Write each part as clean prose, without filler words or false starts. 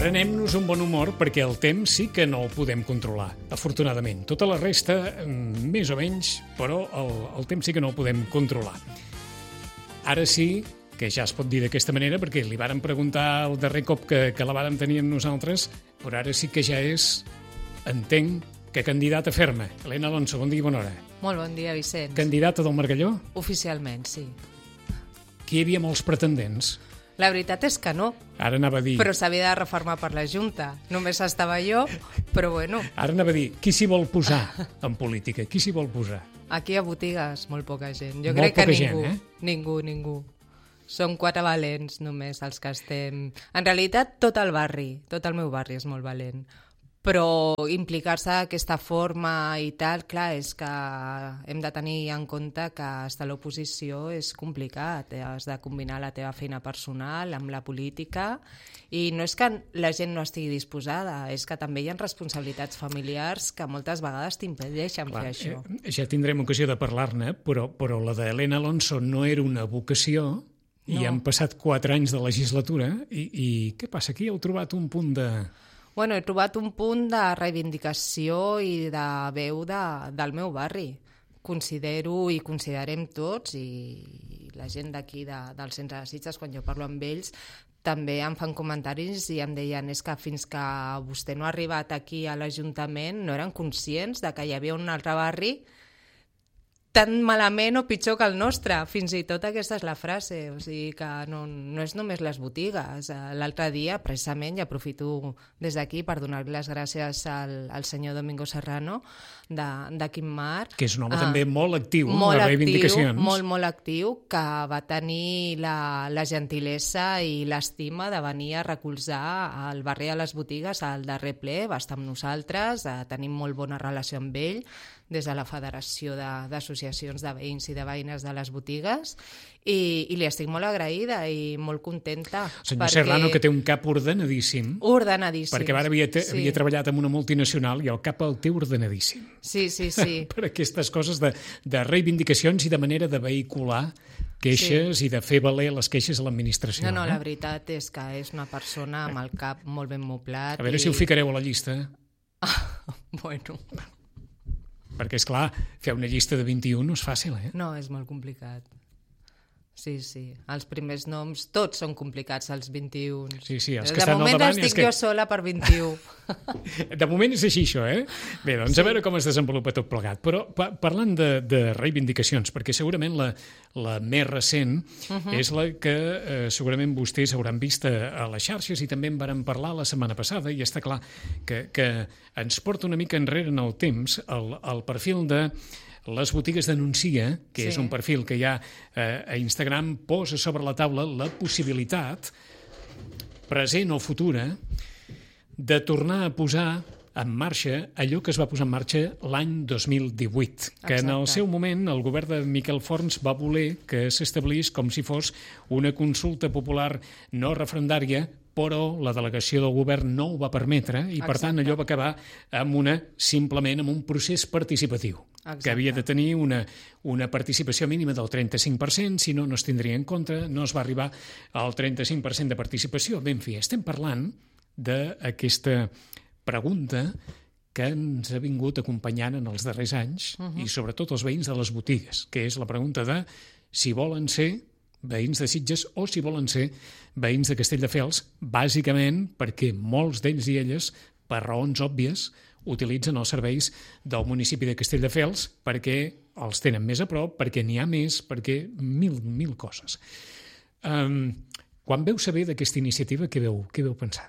Prenem-nos un bon humor perquè el temps sí que no el podem controlar, afortunadament. Tota la resta, més o menys, però el temps sí que no el podem controlar. Ara sí que ja es pot dir d'aquesta manera, perquè li vàrem preguntar el darrer cop que la vàrem tenir amb nosaltres, però ara sí que ja és, entenc, que candidata ferma. Helena Alonso, bon dia i bona hora. Molt bon dia, Vicenç. Candidata del Margalló? Oficialment, sí. Que hi havia molts pretendents. La veritat és que no. Ara anava a dir... Però s'havia de reformar per la Junta. Només estava jo, però bueno. Ara anava a dir, qui s'hi vol posar en política? Qui s'hi vol posar? Aquí a botigues, molt poca gent. Jo Molt crec que poca ningú. gent, Ningú. Som 4 valents només els que estem... En realitat, tot el meu barri és molt valent. Però implicar-se d'aquesta forma i tal, clar, és que hem de tenir en compte que estar a l'oposició és complicat. Has de combinar la teva feina personal amb la política i no és que la gent no estigui disposada, és que també hi ha responsabilitats familiars que moltes vegades t'impedeixen fer això. Ja tindrem ocasió de parlar-ne, però la d'Helena Alonso no era una vocació i han passat 4 anys de legislatura i què passa? Aquí heu trobat un punt de... Bueno, he trobat un punt de reivindicació i de veu del meu barri. Considero i considerem tots, i la gent d'aquí del centre de Sitges, quan jo parlo amb ells, també em fan comentaris i em deien és que fins que vostè no ha arribat aquí a l'Ajuntament no eren conscients de que hi havia un altre barri tan malament o pitjor que el nostre. Fins i tot aquesta és la frase. O sigui que no és només les botigues. L'altre dia, precisament, i aprofito des d'aquí per donar les gràcies al senyor Domingo Serrano de Quim-Mar. Que és un home també molt actiu en les reivindicacions. Molt actiu, que va tenir la gentilesa i l'estima de venir a recolzar el barri de les botigues al darrer ple. Va estar amb nosaltres, tenim molt bona relació amb ell, des de la Federació d'Associacions de Veïns i de Veïnes de les Botigues, i li estic molt agraïda i molt contenta. Senyor Serrano, que té un cap ordenadíssim. Ordenadíssim. Perquè ara havia treballat en una multinacional i el cap el té ordenadíssim. Sí. Per aquestes coses de reivindicacions i de manera de vehicular queixes i de fer valer les queixes a l'administració. No, la veritat és que és una persona amb el cap molt ben moblat. A veure si ho ficareu a la llista. Bueno... Perquè, és clar, fer una llista de 21 no és fàcil, eh? No, és molt complicat. Sí. Els primers noms, tots són complicats, els 21. Sí, els que estan al davant... De moment estic jo sola per 21. De moment és així, això, eh? Bé, doncs a veure com es desenvolupa tot plegat. Però parlant de reivindicacions, perquè segurament la més recent és la que segurament vostès hauran vist a les xarxes i també en vàrem parlar la setmana passada, i està clar que ens porta una mica enrere en el temps el perfil de Les Botigues Denuncia, que és un perfil que ja a Instagram posa sobre la taula la possibilitat, present o futura, de tornar a posar en marxa allò que es va posar en marxa l'any 2018, que en el seu moment el govern de Miquel Forns va voler que s'establís com si fos una consulta popular no referendària, però la delegació del govern no ho va permetre i, per tant, allò va acabar simplement amb un procés participatiu, que havia de tenir una participació mínima del 35%, si no es tindria en compte, no es va arribar al 35% de participació. Bé, en fi, estem parlant d'aquesta pregunta que ens ha vingut acompanyant en els darrers anys i sobretot els veïns de les botigues, que és la pregunta de si volen ser veïns de Sitges o si volen ser veïns de Castelldefels, bàsicament perquè molts d'ells i elles, per raons òbvies, utilitzen els serveis del municipi de Castelldefels perquè els tenen més a prop, perquè n'hi ha més, perquè mil coses. Quan veu saber d'aquesta iniciativa, què veu pensar?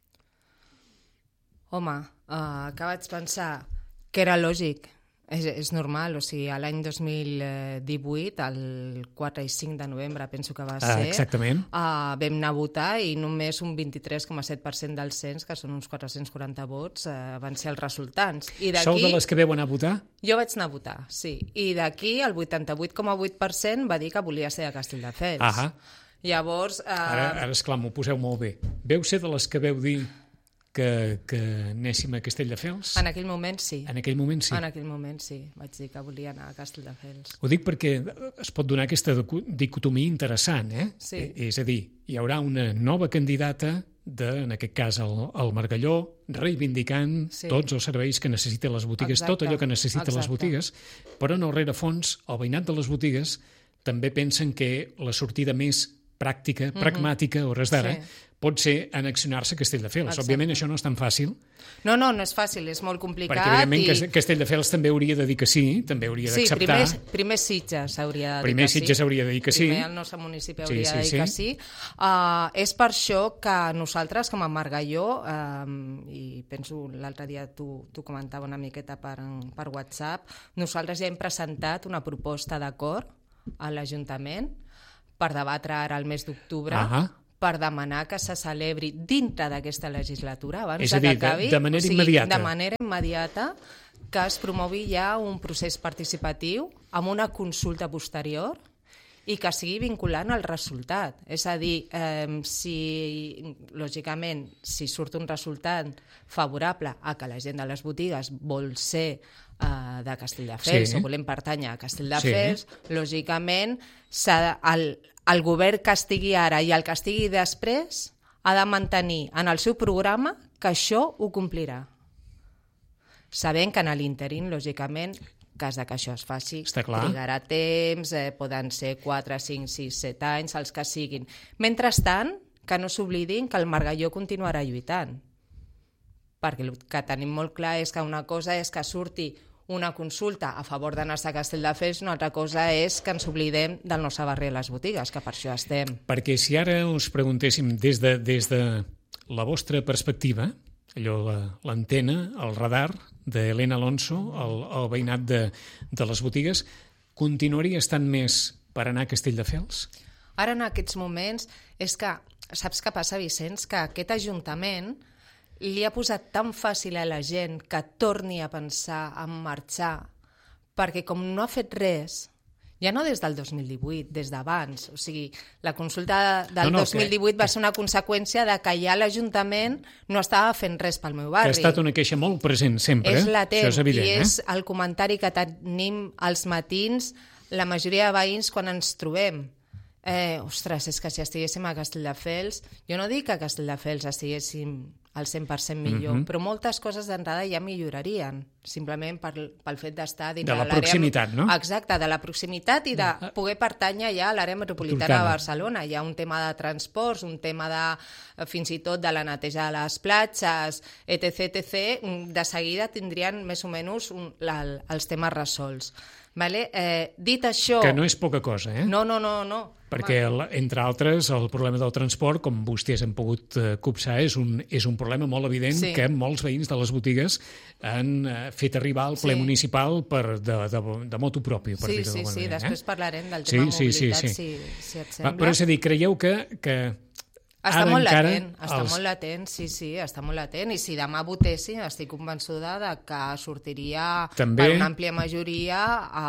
Home, què vaig pensar? Que era lògic. És normal, o sigui, l'any 2018, el 4 i 5 de novembre, penso que va ser, exactament. Vam anar a votar i només un 23,7% del cens, que són uns 440 vots, van ser els resultants. Sou de les que veu anar a votar? Jo vaig anar a votar, sí. I d'aquí el 88,8% va dir que volia ser de Castelldefels. Llavors... Ara, esclar, m'ho poseu molt bé. Veu ser de les que veu dir que anéssim a Castelldefels? En aquell moment sí. En aquell moment sí? En aquell moment sí. Vaig dir que volia anar a Castelldefels. Ho dic perquè es pot donar aquesta dicotomia interessant, eh? Sí. És a dir, hi haurà una nova candidata en aquest cas, el Margalló, reivindicant tots els serveis que necessiten les botigues, tot allò que necessiten les botigues, però en el rerefons, el veïnat de les botigues també pensen que la sortida més pràctica, pragmàtica, a hores d'ara, pot ser annexionar-se a Castelldefels. Òbviament, això no és tan fàcil. No és fàcil, és molt complicat. Perquè, evidentment, Castelldefels també hauria de dir que sí, també hauria d'acceptar. Sí, primer Sitges hauria de dir que sí. Primer Sitges hauria de dir que sí. Primer el nostre municipi hauria de dir que sí. És per això que nosaltres, com a Margalló, i penso l'altre dia tu comentava una miqueta per WhatsApp, nosaltres ja hem presentat una proposta d'acord a l'Ajuntament per debatre ara el mes d'octubre, per demanar que se celebri dintre d'aquesta legislatura, abans que acabi, de manera immediata. De manera immediata, que es promogui ja un procés participatiu amb una consulta posterior i que sigui vinculant al resultat. És a dir, lògicament, si surt un resultat favorable a que la gent de les botigues vol ser de Castelldefels o volem pertànyer a Castelldefels, lògicament el govern que estigui ara i el que estigui després ha de mantenir en el seu programa que això ho complirà. Sabent que en l'interín, lògicament, cas que això es faci, trigarà temps, poden ser 4, 5, 6, 7 anys, els que siguin. Mentrestant, que no s'oblidin que el Margalló continuarà lluitant. Perquè el que tenim molt clar és que una cosa és que surti una consulta a favor d'anar-se a Castelldefels, una altra cosa és que ens oblidem del nostre barri a les botigues, que per això estem. Perquè si ara us preguntéssim des de la vostra perspectiva, allò, l'antena, el radar d'Helena Alonso, el veïnat de les botigues, continuaria estant més per anar a Castelldefels? Ara, en aquests moments, és que, saps què passa, Vicenç? Que aquest Ajuntament li ha posat tan fàcil a la gent que torni a pensar en marxar, perquè com no ha fet res, ja no des del 2018, des d'abans, o sigui, la consulta del 2018 va ser una conseqüència de que ja l'Ajuntament no estava fent res pel meu barri. Que ha estat una queixa molt present sempre, és latent, això és evident. I és el comentari que tenim als matins la majoria de veïns quan ens trobem. Ostres, és que si estiguéssim a Castelldefels, jo no dic que a Castelldefels estiguéssim al 100% millor, però moltes coses d'entrada ja millorarien, simplement pel fet d'estar dins de la proximitat, no? Exacte, de la proximitat i de poder pertànyer ja a l'àrea metropolitana de Barcelona. Hi ha un tema de transports, un tema fins i tot de la neteja de les platges, etc. De seguida tindrien més o menys els temes resolts. Dit això... Que no és poca cosa, eh? No. Perquè, entre altres, el problema del transport, com vostès han pogut copsar, és un problema molt evident que molts veïns de les botigues han fet arribar al ple municipal de motu propi, per dir-ho d'alguna manera. Sí, després parlarem del tema mobilitat, si et sembla. Però és a dir, creieu que està molt latent, sí, està molt latent. I si demà votessin, estic convençuda que sortiria per una àmplia majoria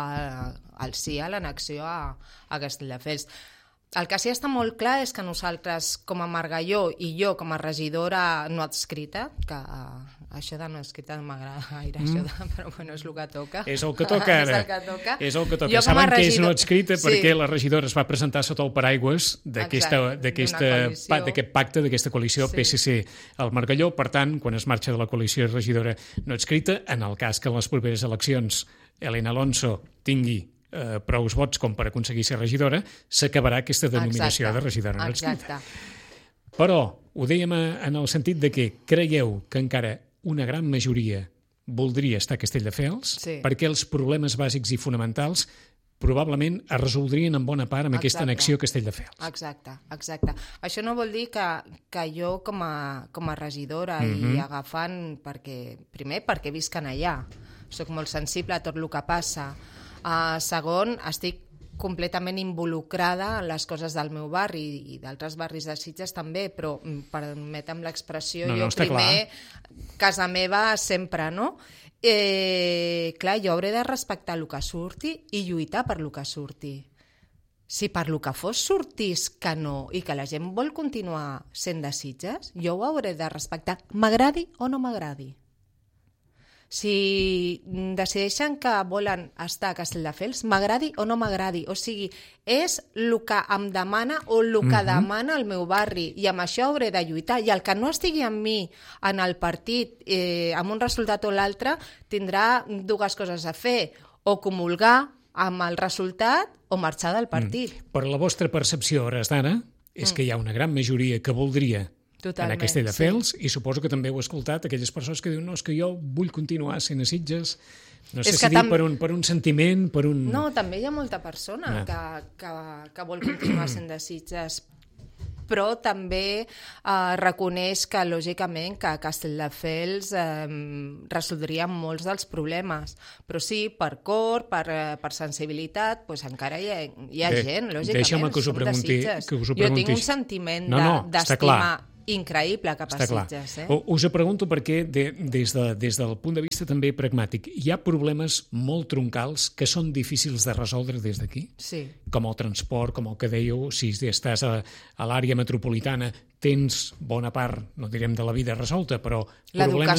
el sí a l'annexió a Castelldefels. El que sí està molt clar és que nosaltres, com a Margalló, i jo com a regidora no adscrita, que això de no adscrita no m'agrada gaire, però bueno, és el que toca. És el que toca ara. És el que toca. Saben que és no adscrita perquè la regidora es va presentar sota el paraigües d'aquest pacte, d'aquesta coalició PSC al Margalló. Per tant, quan es marxa de la coalició regidora no adscrita, en el cas que en les properes eleccions Helena Alonso tingui prou vots com per aconseguir ser regidora, s'acabarà aquesta denominació de regidora no adscrita. Però ho dèiem en el sentit de que creieu que encara una gran majoria voldria estar a Castelldefels perquè els problemes bàsics i fonamentals probablement es resoldrien en bona part amb aquesta annexió a Castelldefels. Exacte. Això no vol dir que jo com a regidora i agafant, primer perquè visquen allà, soc molt sensible a tot el que passa. Segon, estic completament involucrada en les coses del meu barri i d'altres barris de Sitges també, però permetem l'expressió, jo primer, casa meva sempre, no? Clar, jo hauré de respectar el que surti i lluitar per el que surti. Si per el que fos sortís que no i que la gent vol continuar sent de Sitges, jo ho hauré de respectar, m'agradi o no m'agradi. Si decideixen que volen estar a Castelldefels, m'agradi o no m'agradi. O sigui, és el que em demana o el que demana el meu barri, i amb això hauré de lluitar. I el que no estigui amb mi en el partit, amb un resultat o l'altre, tindrà dues coses a fer: o comulgar amb el resultat o marxar del partit. Però la vostra percepció a hores d'ara és que hi ha una gran majoria que voldria anar a Castelldefels, i suposo que també heu escoltat aquelles persones que diuen no, és que jo vull continuar sent a Sitges, no sé si dir per un sentiment, per un... No, també hi ha molta persona que vol continuar sent de Sitges, però també reconeix que, lògicament, que a Castelldefels resoldria molts dels problemes. Però sí, per cor, per sensibilitat, doncs encara hi ha gent, lògicament, que us ho pregunti, Jo tinc un sentiment d'estima increïble cap a Sitges. Us ho pregunto perquè des del punt de vista també pragmàtic, hi ha problemes molt troncals que són difícils de resoldre des d'aquí? Sí. Com el transport, com el que dèieu, si estàs a l'àrea metropolitana tens bona part, no direm de la vida resolta, però problemes